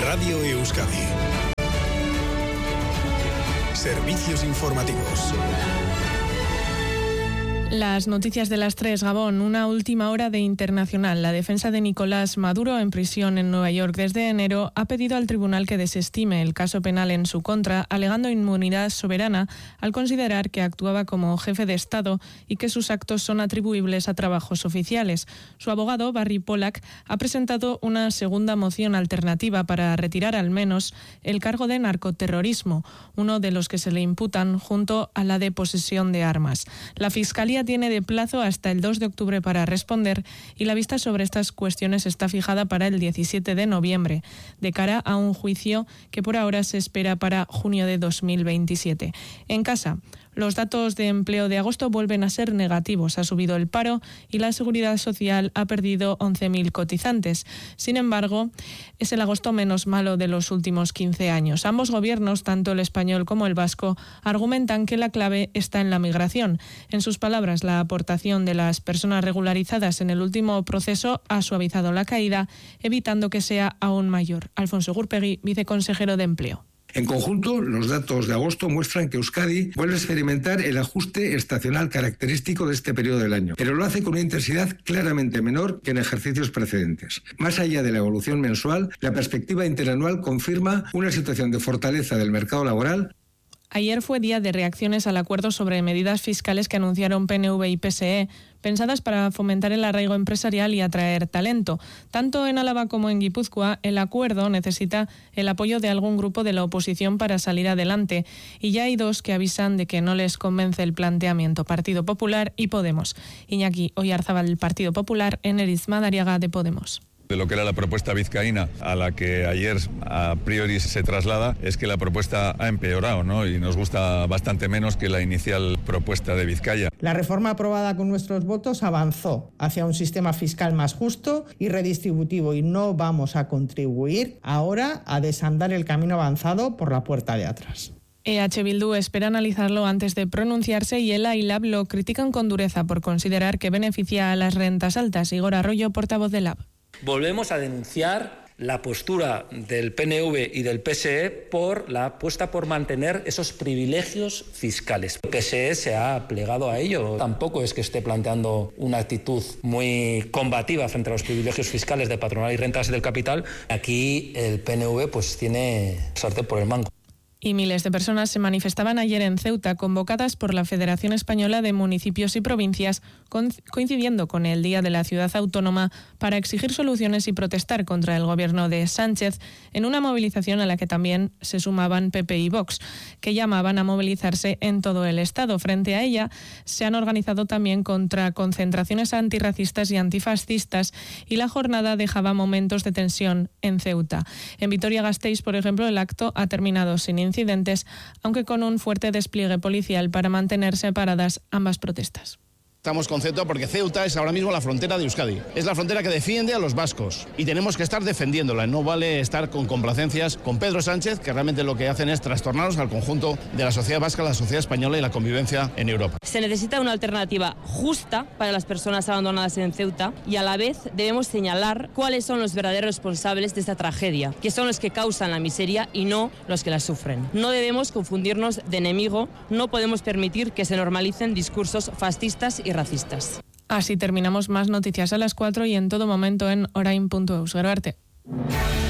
Radio Euskadi. Servicios informativos. Las noticias de las 3, Gabón. Una última hora de internacional. La defensa de Nicolás Maduro, en prisión en Nueva York desde enero, ha pedido al tribunal que desestime el caso penal en su contra, alegando inmunidad soberana al considerar que actuaba como jefe de Estado y que sus actos son atribuibles a trabajos oficiales. Su abogado, Barry Pollack, ha presentado una segunda moción alternativa para retirar al menos el cargo de narcoterrorismo, uno de los que se le imputan junto a la de posesión de armas. La Fiscalía tiene de plazo hasta el 2 de octubre para responder y la vista sobre estas cuestiones está fijada para el 17 de noviembre, de cara a un juicio que por ahora se espera para junio de 2027. En casa, los datos de empleo de agosto vuelven a ser negativos. Ha subido el paro y la Seguridad Social ha perdido 11.000 cotizantes. Sin embargo, es el agosto menos malo de los últimos 15 años. Ambos gobiernos, tanto el español como el vasco, argumentan que la clave está en la migración. En sus palabras, la aportación de las personas regularizadas en el último proceso ha suavizado la caída, evitando que sea aún mayor. Alfonso Gurpegui, viceconsejero de Empleo. En conjunto, los datos de agosto muestran que Euskadi vuelve a experimentar el ajuste estacional característico de este periodo del año, pero lo hace con una intensidad claramente menor que en ejercicios precedentes. Más allá de la evolución mensual, la perspectiva interanual confirma una situación de fortaleza del mercado laboral. Ayer fue día de reacciones al acuerdo sobre medidas fiscales que anunciaron PNV y PSE, pensadas para fomentar el arraigo empresarial y atraer talento. Tanto en Álava como en Guipúzcoa, el acuerdo necesita el apoyo de algún grupo de la oposición para salir adelante. Y ya hay dos que avisan de que no les convence el planteamiento: Partido Popular y Podemos. Iñaki Oyarzábal, del Partido Popular, Eneritz Madariaga, de Podemos. De lo que era la propuesta vizcaína a la que ayer a priori se traslada, es que la propuesta ha empeorado, ¿no? Y nos gusta bastante menos que la inicial propuesta de Vizcaya. La reforma aprobada con nuestros votos avanzó hacia un sistema fiscal más justo y redistributivo, y no vamos a contribuir ahora a desandar el camino avanzado por la puerta de atrás. EH Bildu espera analizarlo antes de pronunciarse y el AILAB lo critican con dureza por considerar que beneficia a las rentas altas. Igor Arroyo, portavoz del LAB. Volvemos a denunciar la postura del PNV y del PSE por la apuesta por mantener esos privilegios fiscales. El PSE se ha plegado a ello. Tampoco es que esté planteando una actitud muy combativa frente a los privilegios fiscales de patronal y rentas del capital. Aquí el PNV tiene sartén por el mango. Y miles de personas se manifestaban ayer en Ceuta, convocadas por la Federación Española de Municipios y Provincias, coincidiendo con el Día de la Ciudad Autónoma, para exigir soluciones y protestar contra el gobierno de Sánchez, en una movilización a la que también se sumaban PP y Vox, que llamaban a movilizarse en todo el Estado. Frente a ella, se han organizado también concentraciones antirracistas y antifascistas, y la jornada dejaba momentos de tensión en Ceuta. En Vitoria-Gasteiz, por ejemplo, el acto ha terminado sin incidentes, aunque con un fuerte despliegue policial para mantener separadas ambas protestas. Estamos con Ceuta porque Ceuta es ahora mismo la frontera de Euskadi. Es la frontera que defiende a los vascos y tenemos que estar defendiéndola. No vale estar con complacencias con Pedro Sánchez, que realmente lo que hacen es trastornarnos al conjunto de la sociedad vasca, la sociedad española y la convivencia en Europa. Se necesita una alternativa justa para las personas abandonadas en Ceuta y a la vez debemos señalar cuáles son los verdaderos responsables de esta tragedia, que son los que causan la miseria y no los que la sufren. No debemos confundirnos de enemigo, no podemos permitir que se normalicen discursos fascistas y racistas. Así terminamos. Más noticias a las 4 y en todo momento en orain.eus. Gero arte.